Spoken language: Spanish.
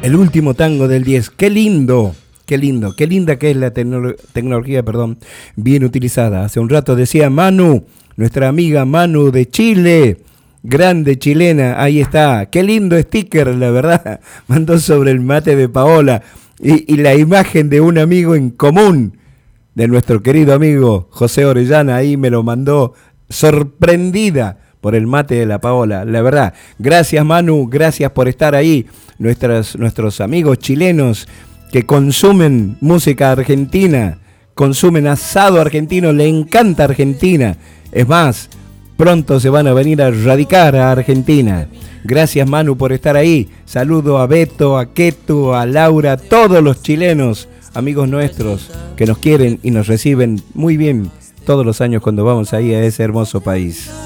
El último tango del 10. Qué lindo, qué lindo, qué linda que es la tecnología, bien utilizada. Hace un rato decía Manu, nuestra amiga Manu de Chile, grande chilena, ahí está. Qué lindo sticker, la verdad. Mandó sobre el mate de Paola y la imagen de un amigo en común, de nuestro querido amigo José Orellana, ahí me lo mandó sorprendida por el mate de la Paola, la verdad. Gracias Manu, gracias por estar ahí. Nuestros amigos chilenos que consumen música argentina, consumen asado argentino, le encanta Argentina. Es más, pronto se van a venir a radicar a Argentina. Gracias Manu por estar ahí. Saludo a Beto, a Ketu, a Laura, todos los chilenos, amigos nuestros que nos quieren y nos reciben muy bien todos los años cuando vamos ahí a ese hermoso país.